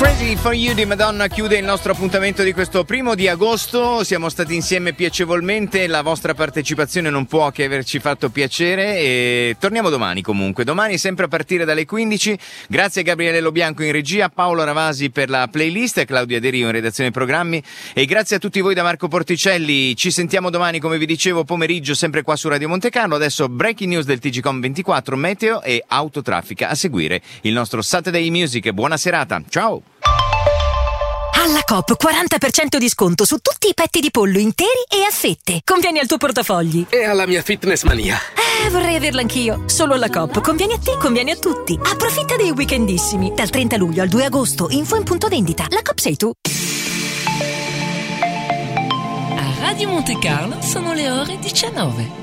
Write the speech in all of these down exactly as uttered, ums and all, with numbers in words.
Crazy for You di Madonna chiude il nostro appuntamento di questo primo di agosto. Siamo stati insieme piacevolmente, la vostra partecipazione non può che averci fatto piacere e torniamo domani comunque. Domani sempre a partire dalle quindici. Grazie a Gabriele Lobianco in regia, Paolo Ravasi per la playlist e Claudia De Rio in redazione programmi e grazie a tutti voi da Marco Porticelli. Ci sentiamo domani come vi dicevo pomeriggio sempre qua su Radio Monte Carlo. Adesso breaking news del T G Com ventiquattro, meteo e autotraffica. A seguire il nostro Saturday Music. Buona serata, ciao! Alla Coop quaranta per cento di sconto su tutti i petti di pollo interi e a fette. Conviene al tuo portafogli. E alla mia fitness mania. Eh, vorrei averla anch'io. Solo alla Coop. Conviene a te, conviene a tutti. Approfitta dei weekendissimi. Dal trenta luglio al due agosto. Info in punto vendita. La Coop sei tu. A Radio Monte Carlo sono le ore diciannove.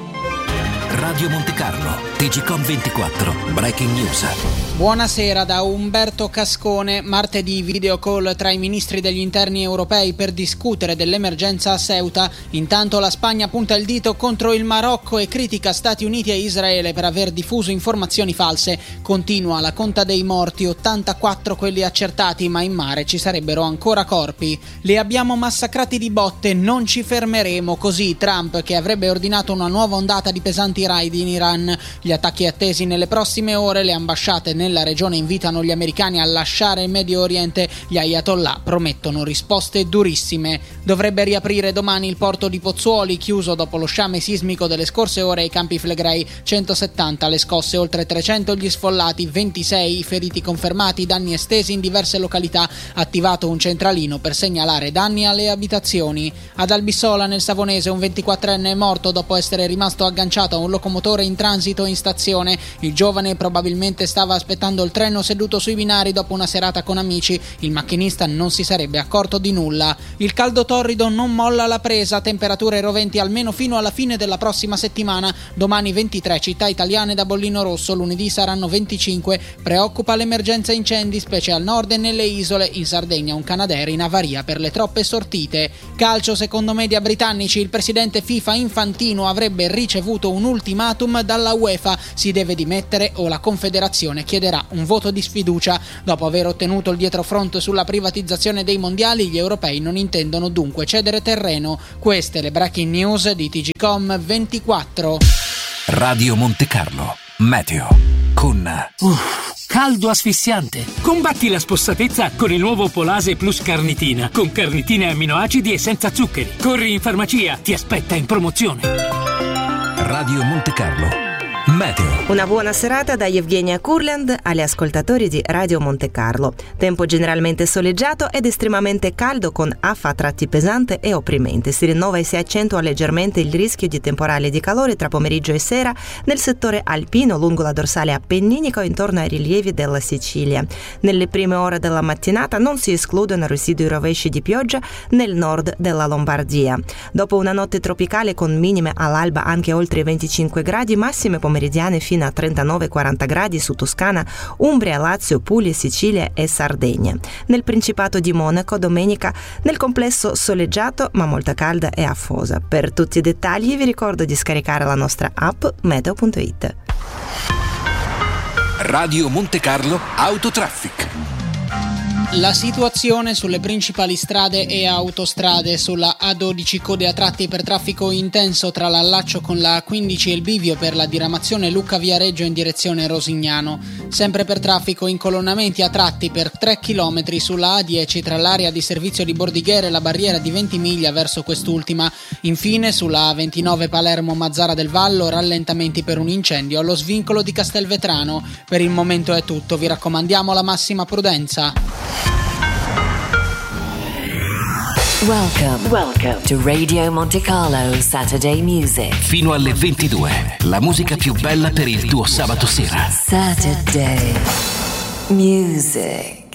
Radio Monte Carlo, T G Com ventiquattro, Breaking News. Buonasera da Umberto Cascone. Martedì video call tra i ministri degli interni europei per discutere dell'emergenza a Ceuta. Intanto la Spagna punta il dito contro il Marocco e critica Stati Uniti e Israele per aver diffuso informazioni false. Continua la conta dei morti, ottantaquattro quelli accertati, ma in mare ci sarebbero ancora corpi. Li abbiamo massacrati di botte, non ci fermeremo. Così Trump, che avrebbe ordinato una nuova ondata di pesanti raid in Iran. Gli attacchi attesi nelle prossime ore, le ambasciate nella regione invitano gli americani a lasciare il Medio Oriente, gli ayatollah promettono risposte durissime. Dovrebbe riaprire domani il porto di Pozzuoli, chiuso dopo lo sciame sismico delle scorse ore ai Campi Flegrei, centosettanta le scosse, oltre trecento gli sfollati, ventisei i feriti confermati, danni estesi in diverse località, attivato un centralino per segnalare danni alle abitazioni. Ad Albissola nel Savonese un ventiquattrenne è morto dopo essere rimasto agganciato a un locomotore in transito in stazione. Il giovane probabilmente stava aspettando il treno seduto sui binari dopo una serata con amici. Il macchinista non si sarebbe accorto di nulla. Il caldo torrido non molla la presa, temperature roventi almeno fino alla fine della prossima settimana. Domani ventitré città italiane da bollino rosso, lunedì saranno venticinque. Preoccupa l'emergenza incendi, specie al nord e nelle isole. In Sardegna un Canadair in avaria per le troppe sortite. Calcio, secondo media britannici, il presidente FIFA Infantino avrebbe ricevuto un ultimatum dalla UEFA: si deve dimettere o la Confederazione chiederà un voto di sfiducia. Dopo aver ottenuto il dietrofront sulla privatizzazione dei mondiali, gli europei non intendono dunque cedere terreno. Queste le breaking news di T G Com ventiquattro. Radio Monte Carlo, meteo con Uff, caldo asfissiante. Combatti la spossatezza con il nuovo Polase Plus Carnitina, con carnitine e amminoacidi e senza zuccheri. Corri in farmacia, ti aspetta in promozione. Radio Monte Carlo, meteo. Una buona serata da Evgenia Kurland agli ascoltatori di Radio Monte Carlo. Tempo generalmente soleggiato ed estremamente caldo con afa a tratti pesante e opprimente. Si rinnova e si accentua leggermente il rischio di temporali di calore tra pomeriggio e sera nel settore alpino lungo la dorsale appenninica o intorno ai rilievi della Sicilia. Nelle prime ore della mattinata non si escludono residui rovesci di pioggia nel nord della Lombardia. Dopo una notte tropicale con minime all'alba anche oltre i venticinque gradi, massime pomeridiane fino a trentanove quaranta gradi su Toscana, Umbria, Lazio, Puglia, Sicilia e Sardegna. Nel Principato di Monaco domenica nel complesso soleggiato ma molto calda e afosa. Per tutti i dettagli vi ricordo di scaricare la nostra app meteo punto it. Radio Monte Carlo Autotraffic. La situazione sulle principali strade e autostrade: sulla A dodici code a tratti per traffico intenso tra l'allaccio con la A quindici e il bivio per la diramazione Lucca-Viareggio in direzione Rosignano. Sempre per traffico incolonnamenti a tratti per tre chilometri sulla A dieci tra l'area di servizio di Bordighera e la barriera di Ventimiglia verso quest'ultima. Infine sulla A ventinove Palermo-Mazzara del Vallo rallentamenti per un incendio allo svincolo di Castelvetrano. Per il momento è tutto, vi raccomandiamo la massima prudenza. Welcome, welcome to Radio Monte Carlo Saturday Music. Fino alle ventidue, la musica più bella per il tuo sabato sera. Saturday Music.